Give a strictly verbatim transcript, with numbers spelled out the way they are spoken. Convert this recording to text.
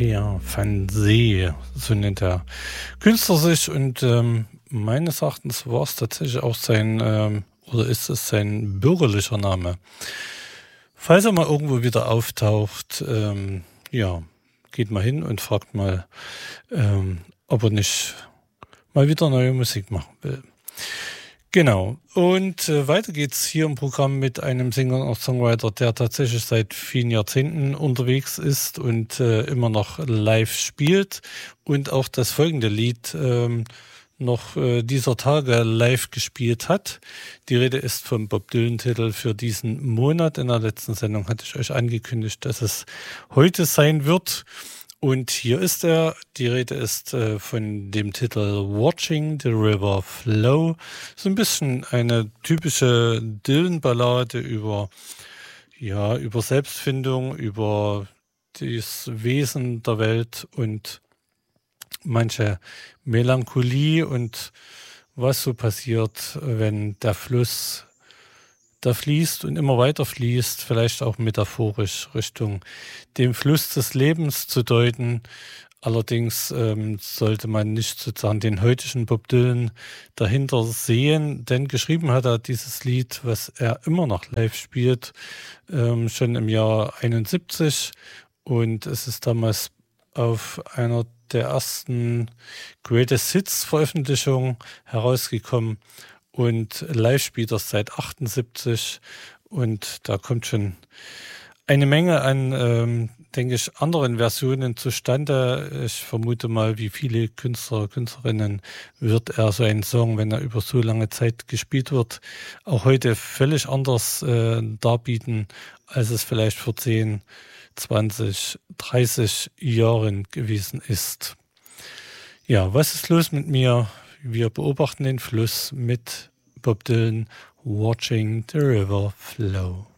Peer van See, so nennt der Künstler sich, und ähm, meines Erachtens war es tatsächlich auch sein, ähm, oder ist es sein bürgerlicher Name. Falls er mal irgendwo wieder auftaucht, ähm, ja, geht mal hin und fragt mal, ähm, ob er nicht mal wieder neue Musik machen will. Genau. Und äh, weiter geht's hier im Programm mit einem Singer und Songwriter, der tatsächlich seit vielen Jahrzehnten unterwegs ist und äh, immer noch live spielt und auch das folgende Lied ähm, noch äh, dieser Tage live gespielt hat. Die Rede ist vom Bob Dylan-Titel für diesen Monat. In der letzten Sendung hatte ich euch angekündigt, dass es heute sein wird. Und hier ist er. Die Rede ist äh, von dem Titel Watching the River Flow. So ein bisschen eine typische Dylan-Ballade über, ja, über Selbstfindung, über das Wesen der Welt und manche Melancholie und was so passiert, wenn der Fluss da fließt und immer weiter fließt, vielleicht auch metaphorisch Richtung dem Fluss des Lebens zu deuten. Allerdings ähm, sollte man nicht sozusagen den heutigen Bob Dylan dahinter sehen, denn geschrieben hat er dieses Lied, was er immer noch live spielt, ähm, schon im Jahr einundsiebzig, und es ist damals auf einer der ersten Greatest Hits Veröffentlichungen herausgekommen. Und live spielt er seit achtundsiebzig, und da kommt schon eine Menge an, ähm, denke ich, anderen Versionen zustande. Ich vermute mal, wie viele Künstler, Künstlerinnen wird er so einen Song, wenn er über so lange Zeit gespielt wird, auch heute völlig anders äh, darbieten, als es vielleicht vor zehn, zwanzig, dreißig Jahren gewesen ist. Ja, was ist los mit mir? Wir beobachten den Fluss mit Bob Dylan, Watching the River Flow.